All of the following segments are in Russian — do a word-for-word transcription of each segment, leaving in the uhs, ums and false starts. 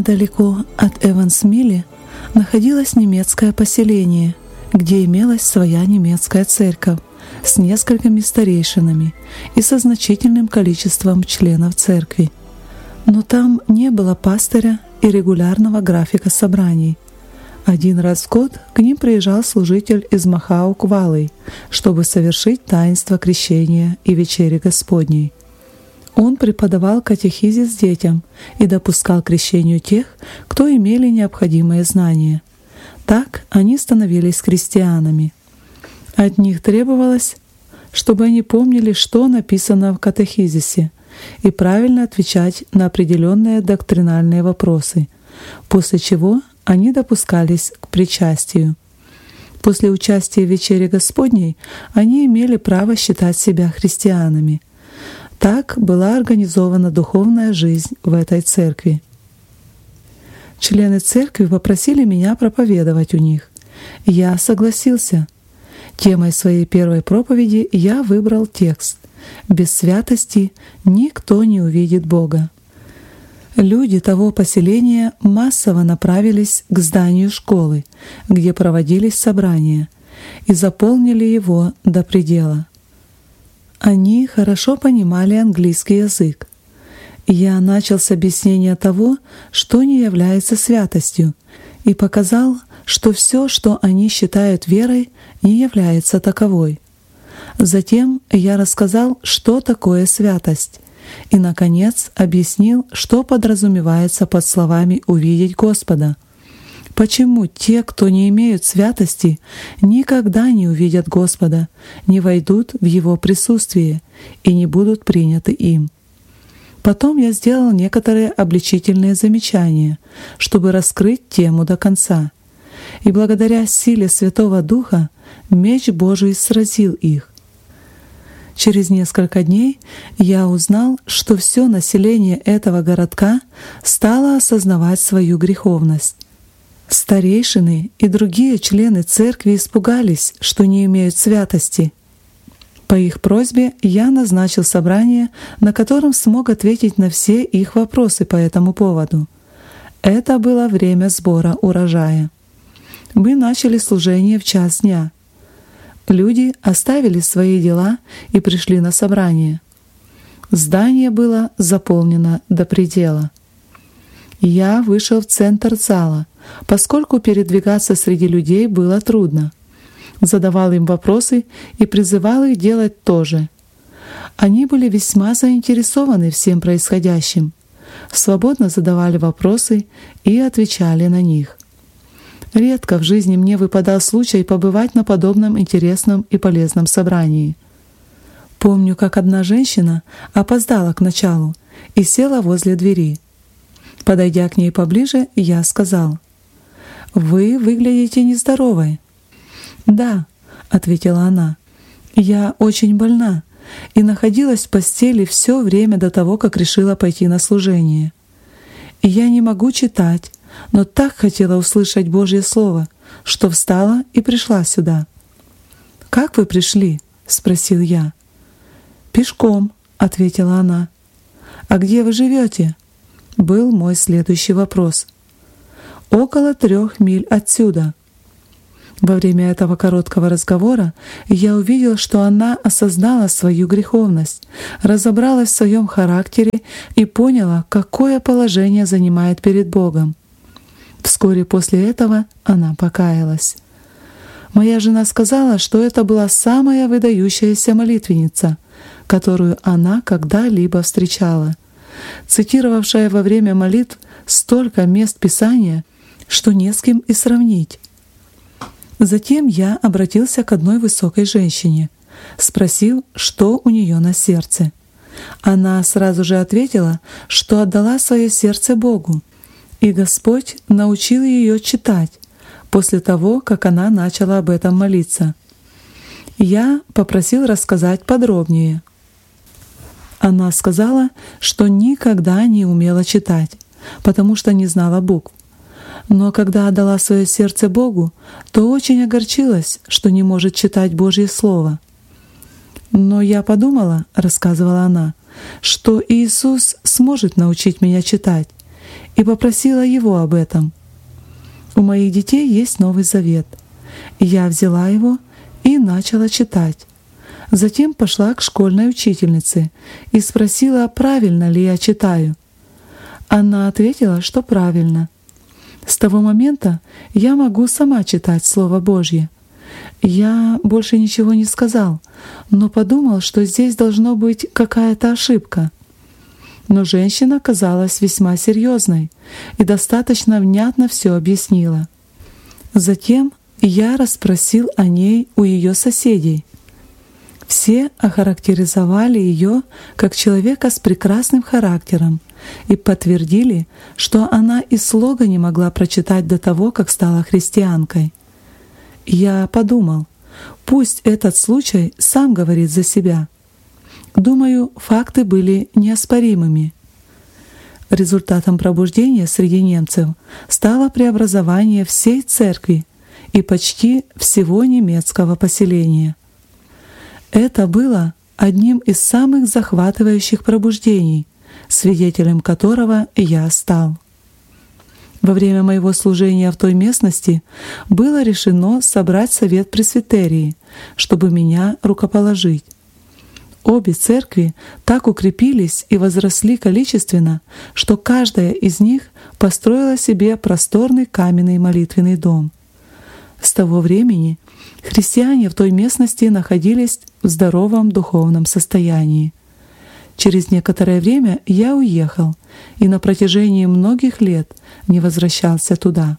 Недалеко от Эвансмилли находилось немецкое поселение, где имелась своя немецкая церковь с несколькими старейшинами и со значительным количеством членов церкви. Но там не было пастыря и регулярного графика собраний. Один раз в год к ним приезжал служитель из Махау-Квалы, чтобы совершить таинство крещения и вечери Господней. Он преподавал катехизис детям и допускал к крещению тех, кто имели необходимые знания. Так они становились христианами. От них требовалось, чтобы они помнили, что написано в катехизисе, и правильно отвечать на определенные доктринальные вопросы, после чего они допускались к причастию. После участия в вечере Господней они имели право считать себя христианами. Так была организована духовная жизнь в этой церкви. Члены церкви попросили меня проповедовать у них. Я согласился. Темой своей первой проповеди я выбрал текст «Без святости никто не увидит Бога». Люди того поселения массово направились к зданию школы, где проводились собрания, и заполнили его до предела. Они хорошо понимали английский язык. Я начал с объяснения того, что не является святостью, и показал, что все, что они считают верой, не является таковой. Затем я рассказал, что такое святость, и, наконец, объяснил, что подразумевается под словами «увидеть Господа». Почему те, кто не имеют святости, никогда не увидят Господа, не войдут в Его присутствие и не будут приняты им? Потом я сделал некоторые обличительные замечания, чтобы раскрыть тему до конца. И благодаря силе Святого Духа меч Божий сразил их. Через несколько дней я узнал, что все население этого городка стало осознавать свою греховность. Старейшины и другие члены церкви испугались, что не имеют святости. По их просьбе я назначил собрание, на котором смог ответить на все их вопросы по этому поводу. Это было время сбора урожая. Мы начали служение в час дня. Люди оставили свои дела и пришли на собрание. Здание было заполнено до предела. Я вышел в центр зала, поскольку передвигаться среди людей было трудно. Задавал им вопросы и призывал их делать то же. Они были весьма заинтересованы всем происходящим, свободно задавали вопросы и отвечали на них. Редко в жизни мне выпадал случай побывать на подобном интересном и полезном собрании. Помню, как одна женщина опоздала к началу и села возле двери. Подойдя к ней поближе, я сказал: «Вы выглядите нездоровой». «Да», — ответила она, — «я очень больна и находилась в постели все время до того, как решила пойти на служение. И я не могу читать, но так хотела услышать Божье Слово, что встала и пришла сюда». «Как вы пришли?» — спросил я. «Пешком», — ответила она. «А где вы живете?» — был мой следующий вопрос. «Около трех миль отсюда». Во время этого короткого разговора я увидел, что она осознала свою греховность, разобралась в своем характере и поняла, какое положение занимает перед Богом. Вскоре после этого она покаялась. Моя жена сказала, что это была самая выдающаяся молитвенница, которую она когда-либо встречала, цитировавшая во время молитв столько мест Писания, что не с кем и сравнить. Затем я обратился к одной высокой женщине, спросил, что у нее на сердце. Она сразу же ответила, что отдала свое сердце Богу, и Господь научил ее читать после того, как она начала об этом молиться. Я попросил рассказать подробнее. Она сказала, что никогда не умела читать, потому что не знала букв. Но когда отдала свое сердце Богу, то очень огорчилась, что не может читать Божье Слово. «Но я подумала, — рассказывала она, — что Иисус сможет научить меня читать, и попросила его об этом. У моих детей есть Новый Завет. Я взяла его и начала читать. Затем пошла к школьной учительнице и спросила, правильно ли я читаю. Она ответила, что правильно. С того момента я могу сама читать Слово Божье. Я больше ничего не сказал, но подумал, что здесь должно быть какая-то ошибка. Но женщина казалась весьма серьезной и достаточно внятно все объяснила. Затем я расспросил о ней у ее соседей. Все охарактеризовали ее как человека с прекрасным характером и подтвердили, что она и слога не могла прочитать до того, как стала христианкой. Я подумал, пусть этот случай сам говорит за себя. Думаю, факты были неоспоримыми. Результатом пробуждения среди немцев стало преобразование всей церкви и почти всего немецкого поселения. Это было одним из самых захватывающих пробуждений, свидетелем которого я стал. Во время моего служения в той местности было решено собрать совет пресвитерии, чтобы меня рукоположить. Обе церкви так укрепились и возросли количественно, что каждая из них построила себе просторный каменный молитвенный дом. С того времени христиане в той местности находились в здоровом духовном состоянии. Через некоторое время я уехал и на протяжении многих лет не возвращался туда.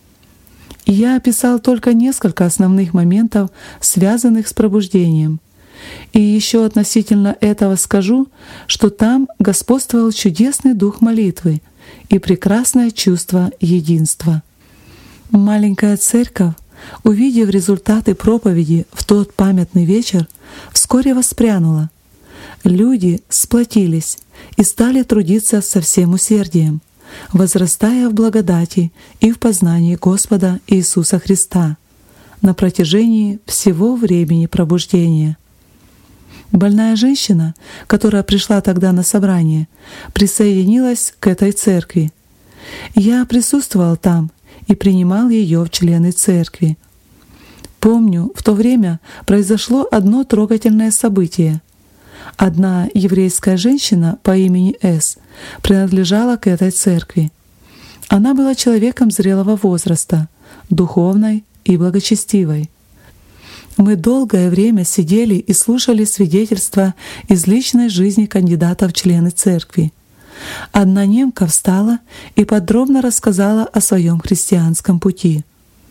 Я описал только несколько основных моментов, связанных с пробуждением. И еще относительно этого скажу, что там господствовал чудесный дух молитвы и прекрасное чувство единства. Маленькая церковь, увидев результаты проповеди в тот памятный вечер, вскоре воспрянула. Люди сплотились и стали трудиться со всем усердием, возрастая в благодати и в познании Господа Иисуса Христа на протяжении всего времени пробуждения. Больная женщина, которая пришла тогда на собрание, присоединилась к этой церкви. Я присутствовал там и принимал ее в члены церкви. Помню, в то время произошло одно трогательное событие. Одна еврейская женщина по имени С принадлежала к этой церкви. Она была человеком зрелого возраста, духовной и благочестивой. Мы долгое время сидели и слушали свидетельства из личной жизни кандидата в члены церкви. Одна немка встала и подробно рассказала о своем христианском пути.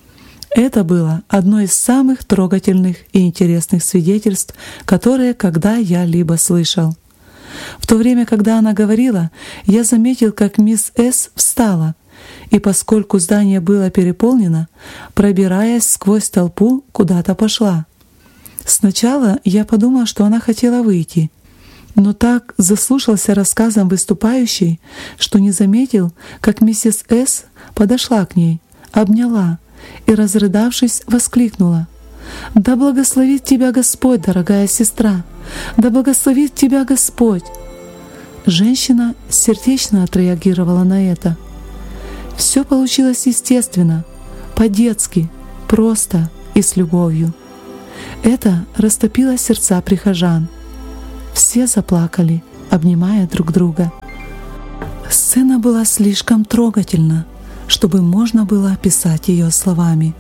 Это было одно из самых трогательных и интересных свидетельств, которые когда я либо слышал. В то время, когда она говорила, я заметил, как мисс С встала, и поскольку здание было переполнено, пробираясь сквозь толпу, куда-то пошла. Сначала я подумал, что она хотела выйти, но так заслушался рассказом выступающей, что не заметил, как миссис С подошла к ней, обняла и, разрыдавшись, воскликнула: «Да благословит тебя Господь, дорогая сестра! Да благословит тебя Господь!» Женщина сердечно отреагировала на это. Все получилось естественно, по-детски, просто и с любовью. Это растопило сердца прихожан. Все заплакали, обнимая друг друга. Сцена была слишком трогательна, чтобы можно было описать ее словами.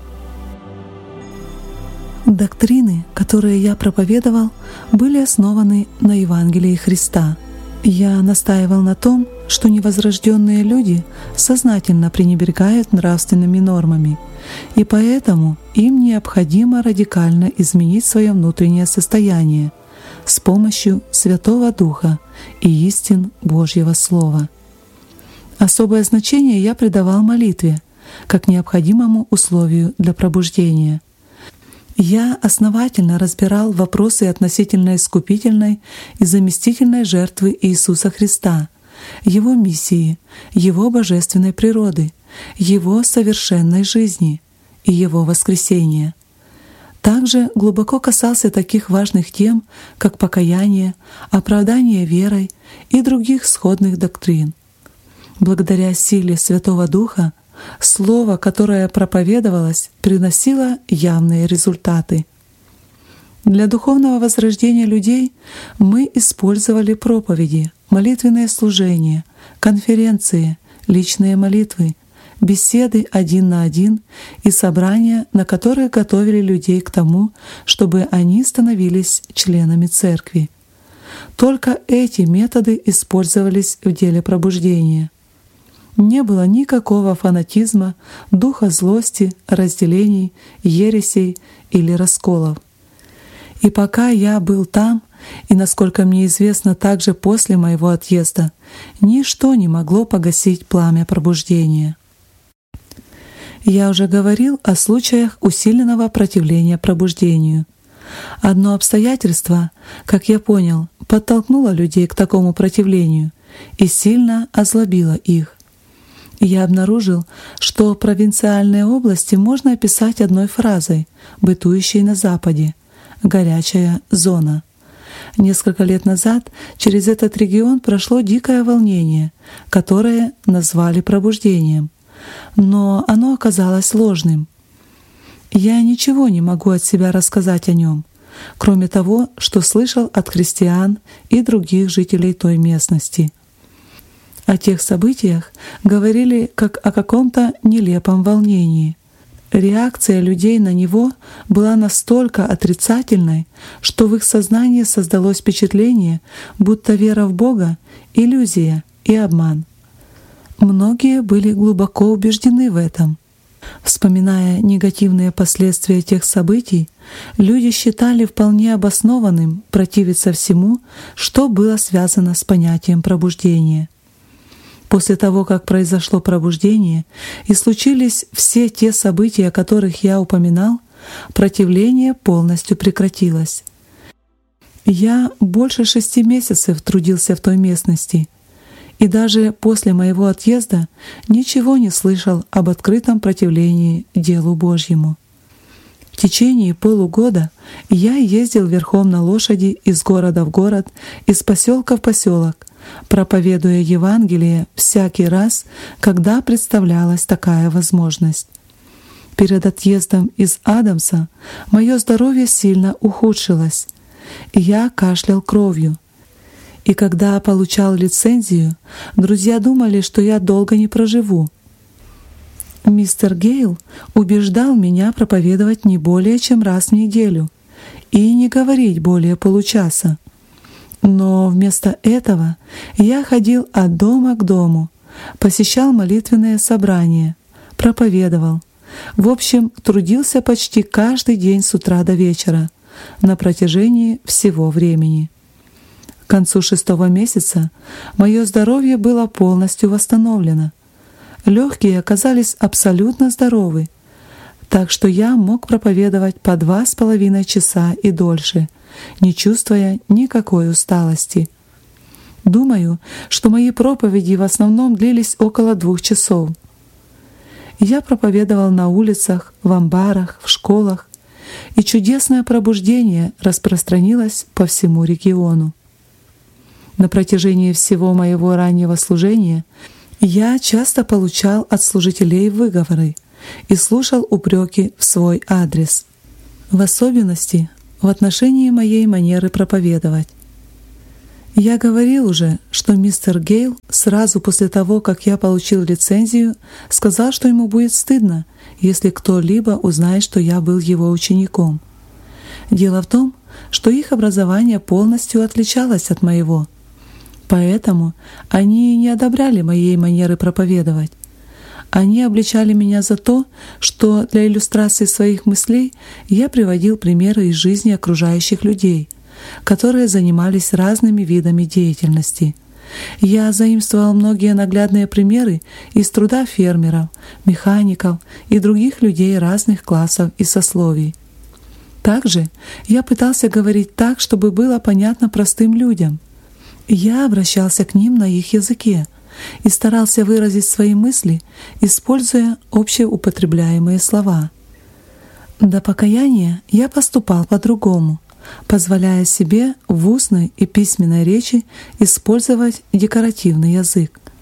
Доктрины, которые я проповедовал, были основаны на Евангелии Христа. Я настаивал на том, что невозрожденные люди сознательно пренебрегают нравственными нормами, и поэтому им необходимо радикально изменить свое внутреннее состояние с помощью Святого Духа и истин Божьего Слова. Особое значение я придавал молитве как необходимому условию для пробуждения. Я основательно разбирал вопросы относительно искупительной и заместительной жертвы Иисуса Христа, Его миссии, Его божественной природы, Его совершенной жизни и Его воскресения. Также глубоко касался таких важных тем, как покаяние, оправдание верой и других сходных доктрин. Благодаря силе Святого Духа, слово, которое проповедовалось, приносило явные результаты. Для духовного возрождения людей мы использовали проповеди, молитвенные служения, конференции, личные молитвы, беседы один на один и собрания, на которые готовили людей к тому, чтобы они становились членами церкви. Только эти методы использовались в деле пробуждения. Не было никакого фанатизма, духа злости, разделений, ересей или расколов. И пока я был там, и, насколько мне известно, также после моего отъезда, ничто не могло погасить пламя пробуждения. Я уже говорил о случаях усиленного противления пробуждению. Одно обстоятельство, как я понял, подтолкнуло людей к такому противлению и сильно озлобило их. Я обнаружил, что провинциальные области можно описать одной фразой, бытующей на Западе — «горячая зона». Несколько лет назад через этот регион прошло дикое волнение, которое назвали пробуждением, но оно оказалось ложным. Я ничего не могу от себя рассказать о нем, кроме того, что слышал от христиан и других жителей той местности. О тех событиях говорили как о каком-то нелепом волнении. Реакция людей на него была настолько отрицательной, что в их сознании создалось впечатление, будто вера в Бога — иллюзия и обман. Многие были глубоко убеждены в этом. Вспоминая негативные последствия тех событий, люди считали вполне обоснованным противиться всему, что было связано с понятием пробуждения. После того, как произошло пробуждение и случились все те события, о которых я упоминал, противление полностью прекратилось. Я больше шести месяцев трудился в той местности, и даже после моего отъезда ничего не слышал об открытом противлении делу Божьему. В течение полугода я ездил верхом на лошади из города в город, из поселка в поселок, проповедуя Евангелие всякий раз, когда представлялась такая возможность. Перед отъездом из Адамса мое здоровье сильно ухудшилось. Я кашлял кровью. И когда получал лицензию, друзья думали, что я долго не проживу. Мистер Гейл убеждал меня проповедовать не более чем раз в неделю и не говорить более получаса. Но вместо этого я ходил от дома к дому, посещал молитвенные собрания, проповедовал. В общем, трудился почти каждый день с утра до вечера, на протяжении всего времени. К концу шестого месяца мое здоровье было полностью восстановлено. Легкие оказались абсолютно здоровы, так что я мог проповедовать по два с половиной часа и дольше, не чувствуя никакой усталости. Думаю, что мои проповеди в основном длились около двух часов. Я проповедовал на улицах, в амбарах, в школах, и чудесное пробуждение распространилось по всему региону. На протяжении всего моего раннего служения я часто получал от служителей выговоры и слушал упреки в свой адрес, в особенности в отношении моей манеры проповедовать. Я говорил уже, что мистер Гейл сразу после того, как я получил лицензию, сказал, что ему будет стыдно, если кто-либо узнает, что я был его учеником. Дело в том, что их образование полностью отличалось от моего, поэтому они не одобряли моей манеры проповедовать. Они обличали меня за то, что для иллюстрации своих мыслей я приводил примеры из жизни окружающих людей, которые занимались разными видами деятельности. Я заимствовал многие наглядные примеры из труда фермеров, механиков и других людей разных классов и сословий. Также я пытался говорить так, чтобы было понятно простым людям. Я обращался к ним на их языке и старался выразить свои мысли, используя общеупотребляемые слова. До покаяния я поступал по-другому, позволяя себе в устной и письменной речи использовать декоративный язык.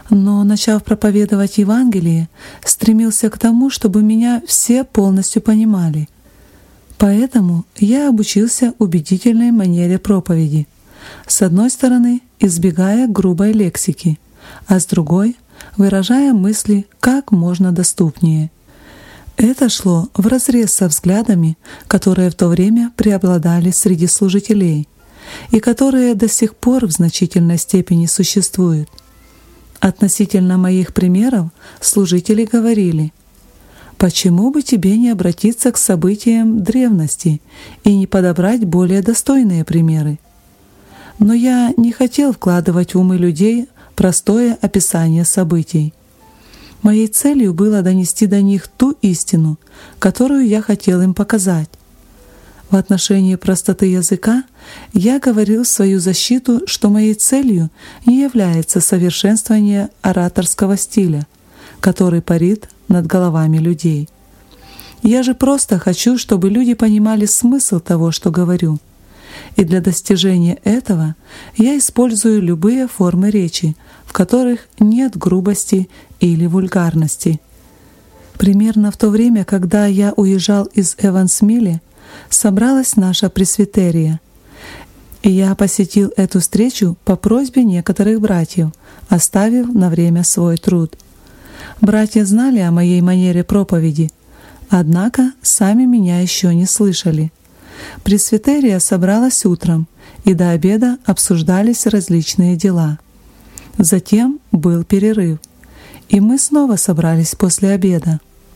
Но, начав проповедовать Евангелие, стремился к тому, чтобы меня все полностью понимали. Поэтому я обучился убедительной манере проповеди. С одной стороны, избегая грубой лексики, а с другой — выражая мысли как можно доступнее. Это шло вразрез со взглядами, которые в то время преобладали среди служителей и которые до сих пор в значительной степени существуют. Относительно моих примеров служители говорили: «Почему бы тебе не обратиться к событиям древности и не подобрать более достойные примеры?» Но я не хотел вкладывать в умы людей простое описание событий. Моей целью было донести до них ту истину, которую я хотел им показать. В отношении простоты языка я говорил в свою защиту, что моей целью не является совершенствование ораторского стиля, который парит над головами людей. Я же просто хочу, чтобы люди понимали смысл того, что говорю. И для достижения этого я использую любые формы речи, в которых нет грубости или вульгарности. Примерно в то время, когда я уезжал из Эвансмилли, собралась наша пресвитерия, и я посетил эту встречу по просьбе некоторых братьев, оставив на время свой труд. Братья знали о моей манере проповеди, однако сами меня еще не слышали. Пресвитерия собралась утром, и до обеда обсуждались различные дела. Затем был перерыв, и мы снова собрались после обеда.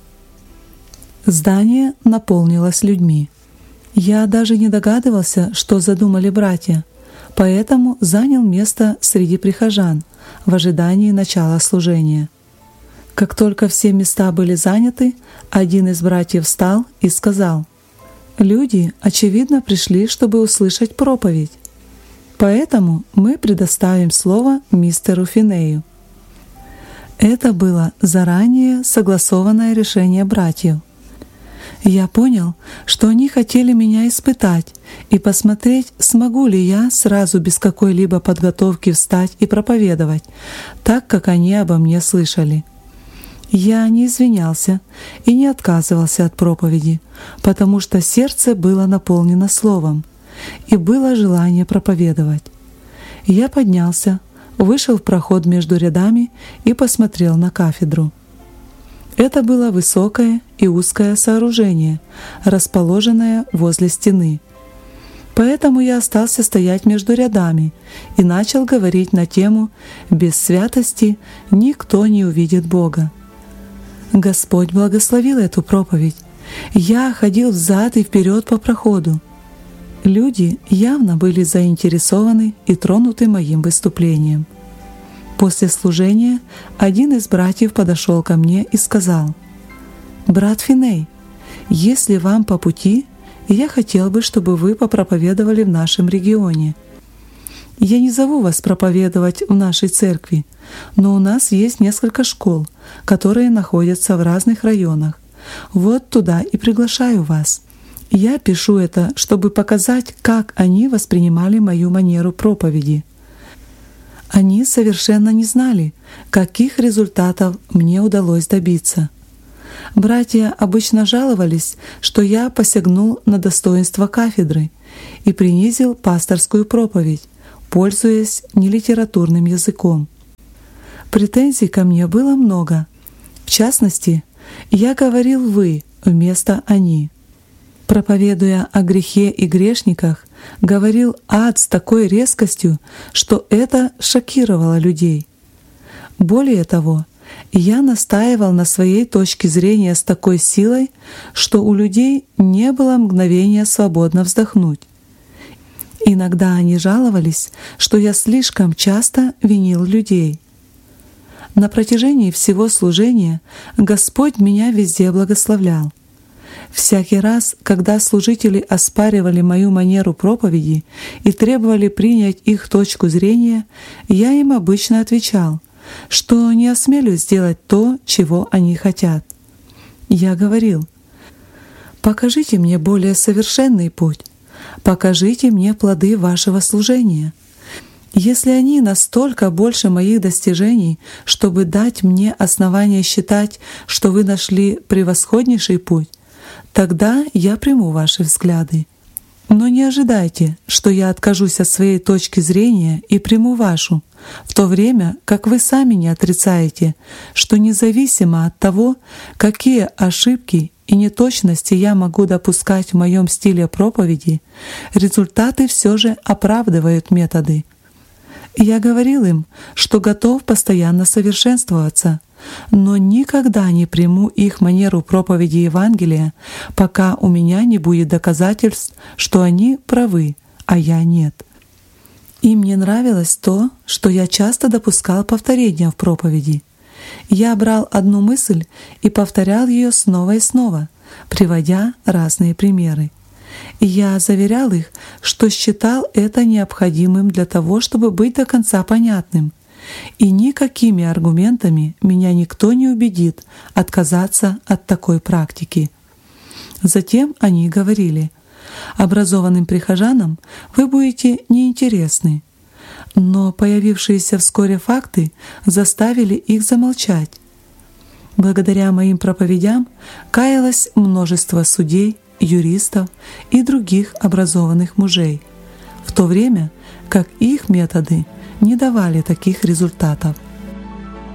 Здание наполнилось людьми. Я даже не догадывался, что задумали братья, поэтому занял место среди прихожан в ожидании начала служения. Как только все места были заняты, один из братьев встал и сказал: «Люди, очевидно, пришли, чтобы услышать проповедь. Поэтому мы предоставим слово мистеру Финею». Это было заранее согласованное решение братьев. Я понял, что они хотели меня испытать и посмотреть, смогу ли я сразу без какой-либо подготовки встать и проповедовать, так как они обо мне слышали. Я не извинялся и не отказывался от проповеди, потому что сердце было наполнено словом, и было желание проповедовать. Я поднялся, вышел в проход между рядами и посмотрел на кафедру. Это было высокое и узкое сооружение, расположенное возле стены. Поэтому я остался стоять между рядами и начал говорить на тему «Без святости никто не увидит Бога». Господь благословил эту проповедь. Я ходил взад и вперед по проходу. Люди явно были заинтересованы и тронуты моим выступлением. После служения один из братьев подошел ко мне и сказал: «Брат Финей, если вам по пути, я хотел бы, чтобы вы попроповедовали в нашем регионе. Я не зову вас проповедовать в нашей церкви, но у нас есть несколько школ, которые находятся в разных районах. Вот туда и приглашаю вас. Я пишу это, чтобы показать, как они воспринимали мою манеру проповеди». Они совершенно не знали, каких результатов мне удалось добиться. Братья обычно жаловались, что я посягнул на достоинство кафедры и принизил пасторскую проповедь, пользуясь нелитературным языком. Претензий ко мне было много. В частности, я говорил «вы» вместо «они». Проповедуя о грехе и грешниках, говорил «ад» с такой резкостью, что это шокировало людей. Более того, я настаивал на своей точке зрения с такой силой, что у людей не было мгновения свободно вздохнуть. Иногда они жаловались, что я слишком часто винил людей. На протяжении всего служения Господь меня везде благословлял. Всякий раз, когда служители оспаривали мою манеру проповеди и требовали принять их точку зрения, я им обычно отвечал, что не осмелюсь сделать то, чего они хотят. Я говорил: «Покажите мне более совершенный путь, покажите мне плоды вашего служения. Если они настолько больше моих достижений, чтобы дать мне основание считать, что вы нашли превосходнейший путь, тогда я приму ваши взгляды. Но не ожидайте, что я откажусь от своей точки зрения и приму вашу, в то время как вы сами не отрицаете, что независимо от того, какие ошибки и неточности я могу допускать в моем стиле проповеди, результаты все же оправдывают методы. Я говорил им, что готов постоянно совершенствоваться, но никогда не приму их манеру проповеди Евангелия, пока у меня не будет доказательств, что они правы, а я нет. Им не нравилось то, что я часто допускал повторения в проповеди. Я брал одну мысль и повторял ее снова и снова, приводя разные примеры. И я заверял их, что считал это необходимым для того, чтобы быть до конца понятным. И никакими аргументами меня никто не убедит отказаться от такой практики. Затем они говорили: образованным прихожанам вы будете неинтересны. Но появившиеся вскоре факты заставили их замолчать. Благодаря моим проповедям каялось множество судей, юристов и других образованных мужей, в то время как их методы не давали таких результатов.